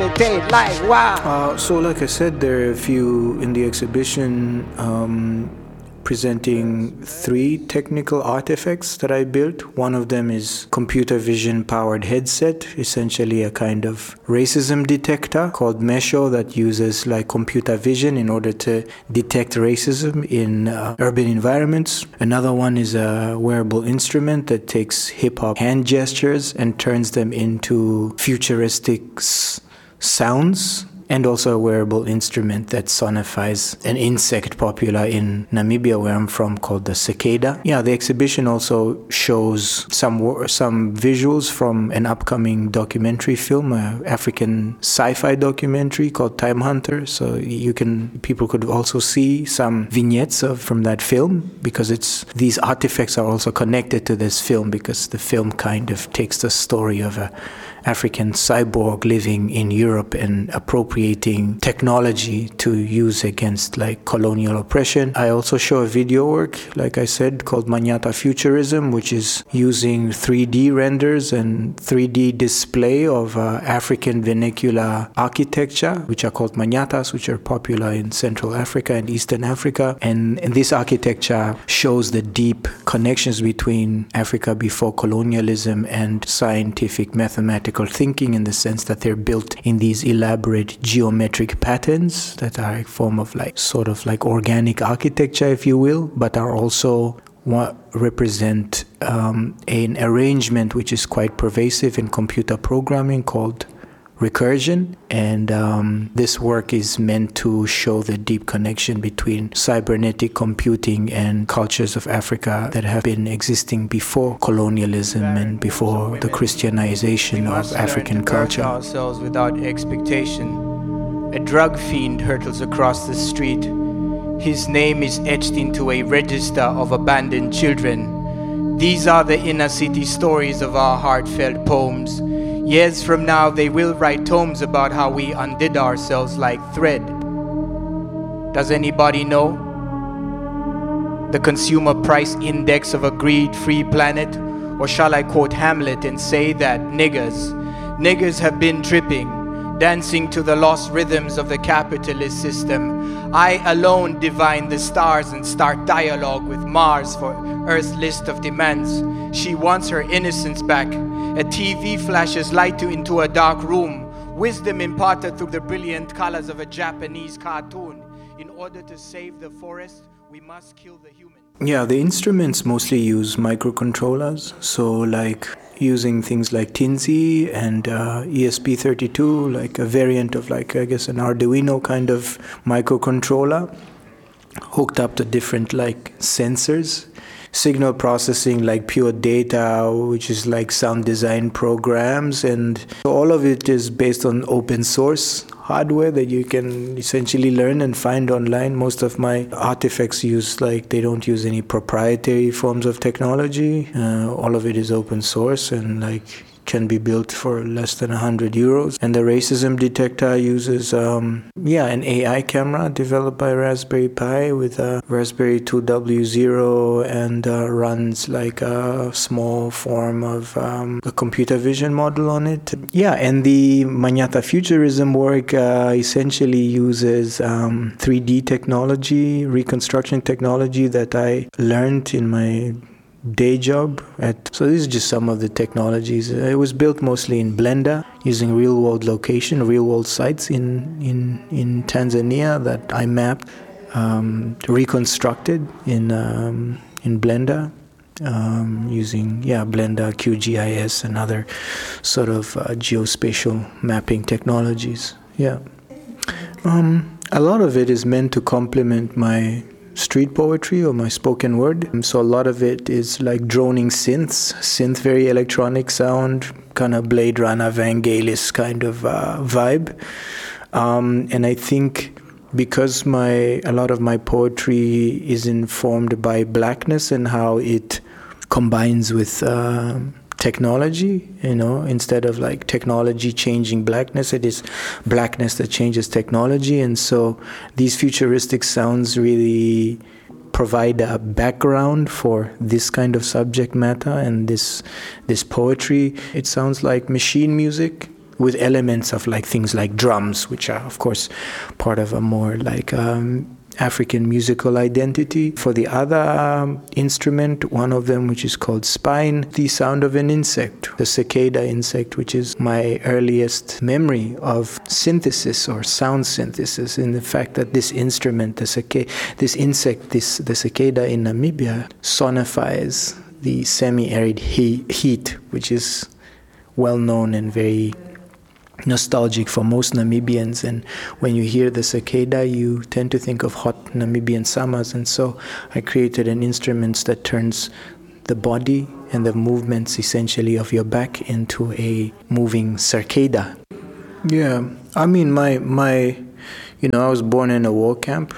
Like wow. So like I said, there are a few in the exhibition presenting 3 technical artifacts that I built. One of them is computer vision powered headset, essentially a kind of racism detector called Mesho that uses like computer vision in order to detect racism in urban environments. Another one is a wearable instrument that takes hip-hop hand gestures and turns them into futuristic sounds, and also a wearable instrument that sonifies an insect popular in Namibia, where I'm from, called the cicada. Yeah, the exhibition also shows some visuals from an upcoming documentary film, an African sci-fi documentary called Time Hunter. So people could also see some vignettes from that film, because these artifacts are also connected to this film, because the film kind of takes the story of a African cyborg living in Europe and appropriating technology to use against like colonial oppression. I also show a video work, like I said, called Manyata Futurism, which is using 3D renders and 3D display of African vernacular architecture, which are called manyatas, which are popular in Central Africa and Eastern Africa. And this architecture shows the deep connections between Africa before colonialism and scientific mathematical thinking, in the sense that they're built in these elaborate geometric patterns that are a form of sort of like organic architecture, if you will, but are also represent an arrangement which is quite pervasive in computer programming called recursion. And this work is meant to show the deep connection between cybernetic computing and cultures of Africa that have been existing before colonialism and before the Christianization of African culture. Ourselves without expectation. A drug fiend hurtles across the street. His name is etched into a register of abandoned children. These are the inner city stories of our heartfelt poems. Years from now, they will write tomes about how we undid ourselves like thread. Does anybody know? The consumer price index of a greed-free planet? Or shall I quote Hamlet and say that niggers have been tripping, dancing to the lost rhythms of the capitalist system. I alone divine the stars and start dialogue with Mars for Earth's list of demands. She wants her innocence back. A TV flashes light into a dark room. Wisdom imparted through the brilliant colors of a Japanese cartoon. In order to save the forest, we must kill the human. Yeah, the instruments mostly use microcontrollers. So like using things like Tinsy and ESP32, like a variant of an Arduino kind of microcontroller hooked up to different sensors. Signal processing like pure data, which is like sound design programs, and all of it is based on open source hardware that you can essentially learn and find online. Most of my artifacts they don't use any proprietary forms of technology. All of it is open source and can be built for less than €100. And the racism detector uses an AI camera developed by Raspberry Pi with a Raspberry 2W0 and runs a small form of a computer vision model on it. Yeah, and the Manyata Futurism work essentially uses 3D technology, reconstruction technology that I learned in my day job so this is just some of the technologies. It was built mostly in Blender using real-world sites in Tanzania that I mapped, reconstructed in Blender using Blender, QGIS and other sort of geospatial mapping technologies. A lot of it is meant to complement my street poetry or my spoken word. So a lot of it is like droning synth, very electronic sound, kind of Blade Runner, Vangelis kind of vibe. And I think because a lot of my poetry is informed by blackness and how it combines with technology, instead of technology changing blackness, it is blackness that changes technology. And so these futuristic sounds really provide a background for this kind of subject matter and this poetry. It sounds like machine music with elements of like things like drums, which are of course part of a more like African musical identity. For the other instrument, one of them which is called spine, the sound of an insect, the cicada insect, which is my earliest memory of synthesis or sound synthesis, in the fact that this instrument, the cicada in Namibia, sonifies the semi-arid heat, which is well known and very nostalgic for most Namibians. And when you hear the cicada, you tend to think of hot Namibian summers. And so I created an instrument that turns the body and the movements essentially of your back into a moving cicada. Yeah, I mean, I was born in a war camp.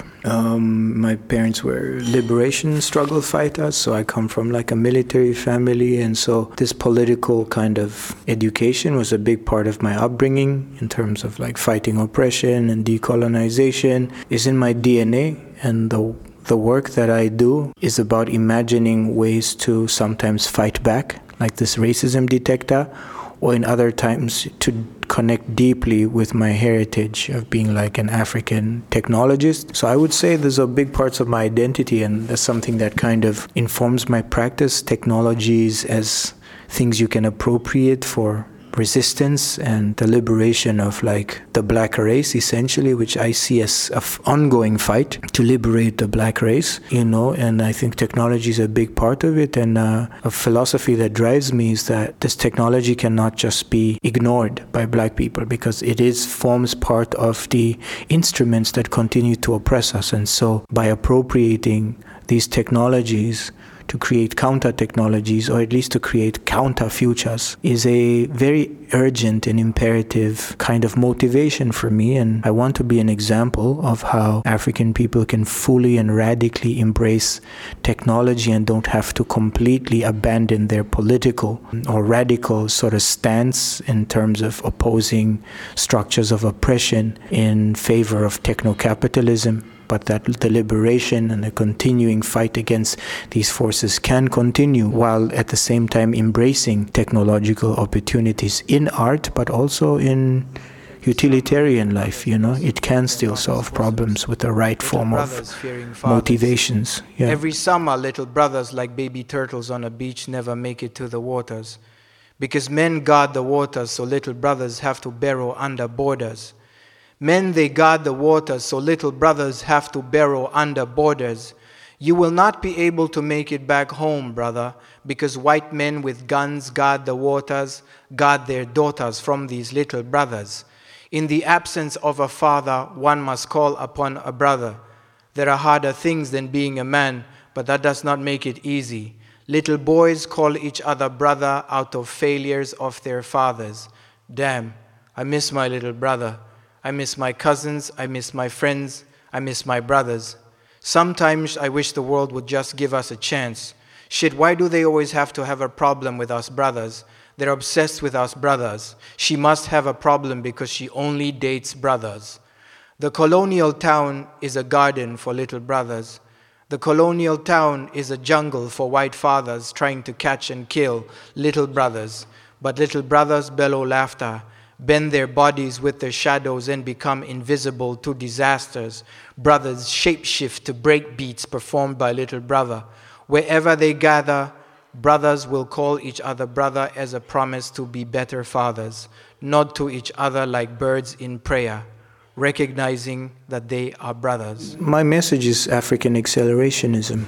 My parents were liberation struggle fighters, so I come from like a military family, and so this political kind of education was a big part of my upbringing in terms of like fighting oppression and decolonization is in my DNA, and the work that I do is about imagining ways to sometimes fight back, like this racism detector, or in other times to connect deeply with my heritage of being like an African technologist. So I would say those are big parts of my identity, and that's something that kind of informs my practice. Technologies as things you can appropriate for resistance and the liberation of like the black race, essentially, which I see as an ongoing fight to liberate the black race, and I think technology is a big part of it. And a philosophy that drives me is that this technology cannot just be ignored by black people, because it forms part of the instruments that continue to oppress us. And so by appropriating these technologies to create counter technologies, or at least to create counter futures, is a very urgent and imperative kind of motivation for me. And I want to be an example of how African people can fully and radically embrace technology and don't have to completely abandon their political or radical sort of stance in terms of opposing structures of oppression in favor of techno-capitalism, but that the liberation and the continuing fight against these forces can continue while at the same time embracing technological opportunities in art, but also in utilitarian life. It can still solve problems with the right form of motivations. Yeah. Every summer, little brothers like baby turtles on a beach never make it to the waters, because men guard the waters, so little brothers have to burrow under borders. Men, they guard the waters, so little brothers have to burrow under borders. You will not be able to make it back home, brother, because white men with guns guard the waters, guard their daughters from these little brothers. In the absence of a father, one must call upon a brother. There are harder things than being a man, but that does not make it easy. Little boys call each other brother out of failures of their fathers. Damn, I miss my little brother. I miss my cousins, I miss my friends, I miss my brothers. Sometimes I wish the world would just give us a chance. Shit, why do they always have to have a problem with us brothers? They're obsessed with us brothers. She must have a problem because she only dates brothers. The colonial town is a garden for little brothers. The colonial town is a jungle for white fathers trying to catch and kill little brothers. But little brothers bellow laughter, bend their bodies with their shadows and become invisible to disasters. Brothers shapeshift to break beats performed by little brother. Wherever they gather, brothers will call each other brother as a promise to be better fathers, nod to each other like birds in prayer, recognizing that they are brothers. My message is African accelerationism,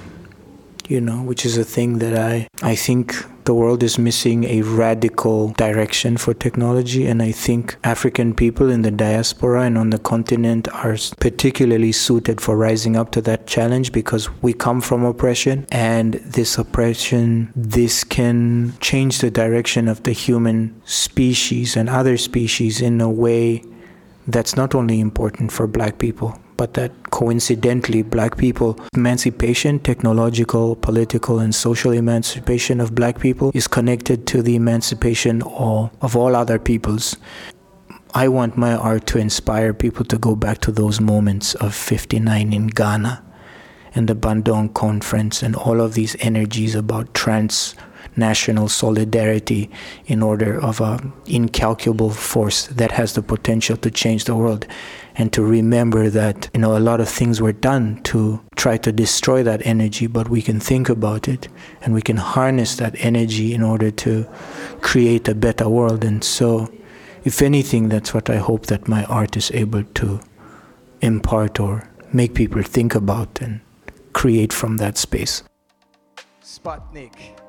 which is a thing that I think the world is missing a radical direction for technology, and I think African people in the diaspora and on the continent are particularly suited for rising up to that challenge, because we come from oppression, and this can change the direction of the human species and other species in a way that's not only important for black people, but that coincidentally black people, emancipation, technological, political, and social emancipation of black people is connected to the emancipation of all other peoples. I want my art to inspire people to go back to those moments of 59 in Ghana and the Bandung Conference and all of these energies about national solidarity in order of an incalculable force that has the potential to change the world. And to remember that, a lot of things were done to try to destroy that energy, but we can think about it and we can harness that energy in order to create a better world. And so, if anything, that's what I hope that my art is able to impart or make people think about and create from that space. Sputnik.